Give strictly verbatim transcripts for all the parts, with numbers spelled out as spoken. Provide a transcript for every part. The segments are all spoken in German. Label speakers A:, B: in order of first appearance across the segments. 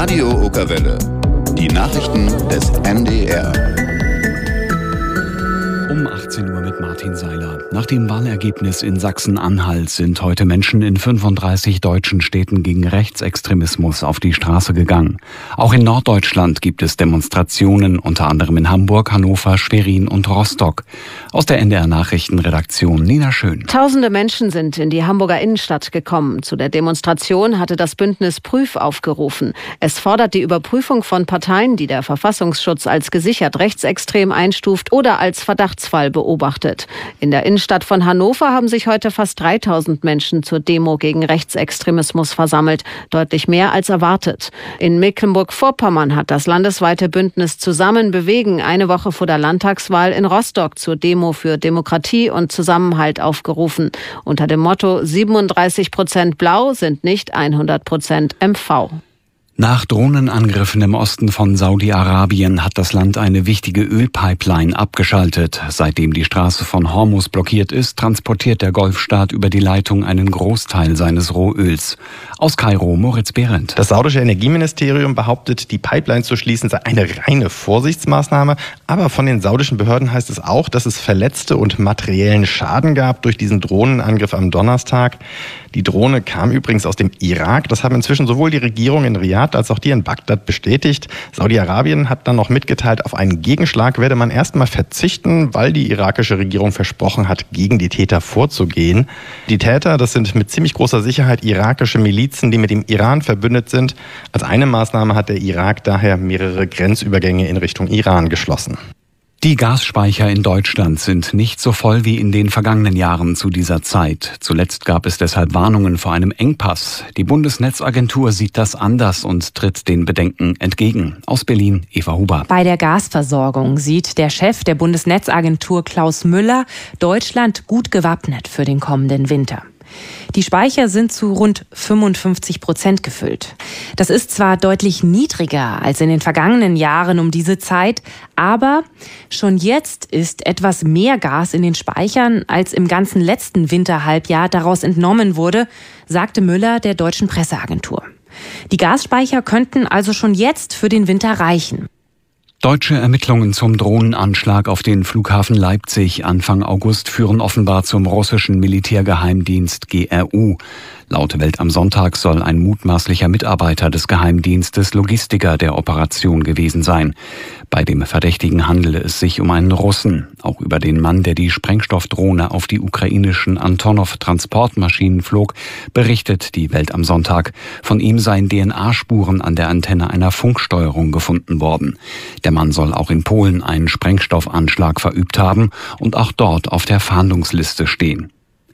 A: Radio Okerwelle. Die Nachrichten des N D R.
B: Um achtzehn Uhr mit Martin Seiler. Nach dem Wahlergebnis in Sachsen-Anhalt sind heute Menschen in fünfunddreißig deutschen Städten gegen Rechtsextremismus auf die Straße gegangen. Auch in Norddeutschland gibt es Demonstrationen, unter anderem in Hamburg, Hannover, Schwerin und Rostock. Aus der N D R-Nachrichtenredaktion Nina Schön.
C: Tausende Menschen sind in die Hamburger Innenstadt gekommen. Zu der Demonstration hatte das Bündnis Prüf aufgerufen. Es fordert die Überprüfung von Parteien, die der Verfassungsschutz als gesichert rechtsextrem einstuft oder als Verdachtsfall beobachtet. In der Innenstadt von Hannover haben sich heute fast dreitausend Menschen zur Demo gegen Rechtsextremismus versammelt, deutlich mehr als erwartet. In Mecklenburg-Vorpommern hat das landesweite Bündnis Zusammen bewegen eine Woche vor der Landtagswahl in Rostock zur Demo für Demokratie und Zusammenhalt aufgerufen. Unter dem Motto siebenunddreißig Prozent Blau sind nicht hundert Prozent M V.
B: Nach Drohnenangriffen im Osten von Saudi-Arabien hat das Land eine wichtige Ölpipeline abgeschaltet. Seitdem die Straße von Hormuz blockiert ist, transportiert der Golfstaat über die Leitung einen Großteil seines Rohöls. Aus Kairo, Moritz Behrendt.
D: Das saudische Energieministerium behauptet, die Pipeline zu schließen sei eine reine Vorsichtsmaßnahme. Aber von den saudischen Behörden heißt es auch, dass es Verletzte und materiellen Schaden gab durch diesen Drohnenangriff am Donnerstag. Die Drohne kam übrigens aus dem Irak. Das haben inzwischen sowohl die Regierung in Riyadh als auch die in Bagdad bestätigt. Saudi-Arabien hat dann noch mitgeteilt, auf einen Gegenschlag werde man erstmal verzichten, weil die irakische Regierung versprochen hat, gegen die Täter vorzugehen. Die Täter, das sind mit ziemlich großer Sicherheit irakische Milizen, die mit dem Iran verbündet sind. Als eine Maßnahme hat der Irak daher mehrere Grenzübergänge in Richtung Iran geschlossen.
B: Die Gasspeicher in Deutschland sind nicht so voll wie in den vergangenen Jahren zu dieser Zeit. Zuletzt gab es deshalb Warnungen vor einem Engpass. Die Bundesnetzagentur sieht das anders und tritt den Bedenken entgegen. Aus Berlin, Eva Huber.
E: Bei der Gasversorgung sieht der Chef der Bundesnetzagentur Klaus Müller Deutschland gut gewappnet für den kommenden Winter. Die Speicher sind zu rund fünfundfünfzig Prozent gefüllt. Das ist zwar deutlich niedriger als in den vergangenen Jahren um diese Zeit, aber schon jetzt ist etwas mehr Gas in den Speichern, als im ganzen letzten Winterhalbjahr daraus entnommen wurde, sagte Müller der deutschen Presseagentur. Die Gasspeicher könnten also schon jetzt für den Winter reichen.
B: Deutsche Ermittlungen zum Drohnenanschlag auf den Flughafen Leipzig Anfang August führen offenbar zum russischen Militärgeheimdienst G R U. Laut Welt am Sonntag soll ein mutmaßlicher Mitarbeiter des Geheimdienstes Logistiker der Operation gewesen sein. Bei dem Verdächtigen handele es sich um einen Russen. Auch über den Mann, der die Sprengstoffdrohne auf die ukrainischen Antonov-Transportmaschinen flog, berichtet die Welt am Sonntag. Von ihm seien D N A-Spuren an der Antenne einer Funksteuerung gefunden worden. Der Mann soll auch in Polen einen Sprengstoffanschlag verübt haben und auch dort auf der Fahndungsliste stehen.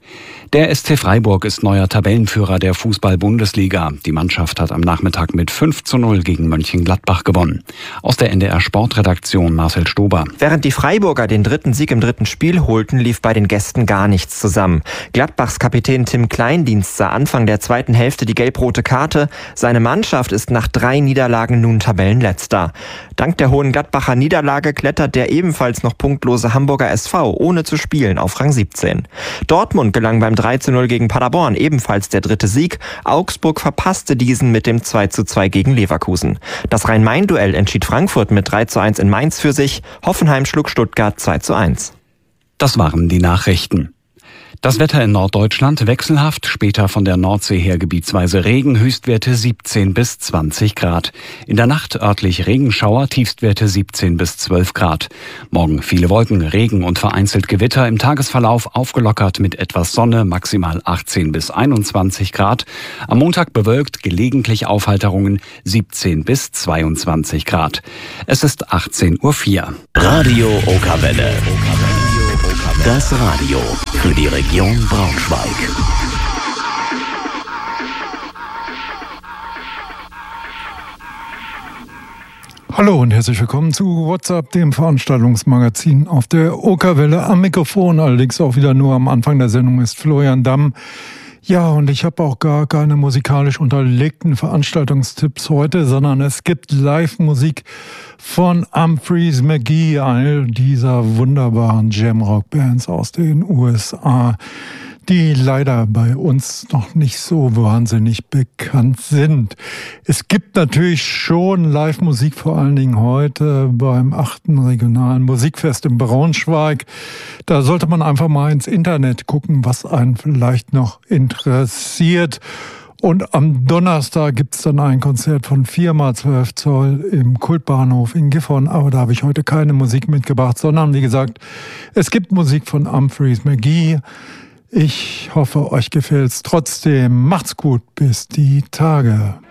B: Der S C Freiburg ist neuer Tabellenführer der Fußball-Bundesliga. Die Mannschaft hat am Nachmittag mit fünf zu null gegen Mönchengladbach gewonnen. Aus der N D R-Sportredaktion Marcel Stober.
F: Während die Freiburger den dritten Sieg im dritten Spiel holten, lief bei den Gästen gar nichts zusammen. Gladbachs Kapitän Tim Kleindienst sah Anfang der zweiten Hälfte die gelb-rote Karte. Seine Mannschaft ist nach drei Niederlagen nun Tabellenletzter. Dank der hohen Gladbacher Niederlage klettert der ebenfalls noch punktlose Hamburger S V ohne zu spielen auf Rang siebzehn. Dortmund gelang beim drei zu null gegen Paderborn ebenfalls der dritte Sieg. Augsburg verpasste diesen mit dem zwei zu zwei gegen Leverkusen. Das Rhein-Main-Duell entschied Frankfurt mit drei zu eins in Mainz für sich. Hoffenheim schlug Stuttgart zwei zu eins.
B: Das waren die Nachrichten. Das Wetter in Norddeutschland wechselhaft, später von der Nordsee her gebietsweise Regen, Höchstwerte siebzehn bis zwanzig Grad. In der Nacht örtlich Regenschauer, Tiefstwerte siebzehn bis zwölf Grad. Morgen viele Wolken, Regen und vereinzelt Gewitter, im Tagesverlauf aufgelockert mit etwas Sonne, maximal achtzehn bis einundzwanzig Grad. Am Montag bewölkt, gelegentlich Aufheiterungen, siebzehn bis zweiundzwanzig Grad. Es ist achtzehn Uhr vier.
A: Radio Okerwelle. Das Radio für die Region Braunschweig.
G: Hallo und herzlich willkommen zu WhatsApp, dem Veranstaltungsmagazin auf der Okerwelle. Am Mikrofon, allerdings auch wieder nur am Anfang der Sendung, ist Florian Damm. Ja, und ich habe auch gar keine musikalisch unterlegten Veranstaltungstipps heute, sondern es gibt Live-Musik von Umphrey's McGee, einer dieser wunderbaren Jamrock-Bands aus den U S A. die leider bei uns noch nicht so wahnsinnig bekannt sind. Es gibt natürlich schon Live-Musik, vor allen Dingen heute beim achten regionalen Musikfest in Braunschweig. Da sollte man einfach mal ins Internet gucken, was einen vielleicht noch interessiert. Und am Donnerstag gibt's dann ein Konzert von vier mal zwölf Zoll im Kultbahnhof in Gifhorn. Aber da habe ich heute keine Musik mitgebracht, sondern wie gesagt, es gibt Musik von Humphreys McGee. Ich hoffe, euch gefällt's trotzdem. Macht's gut, bis die Tage.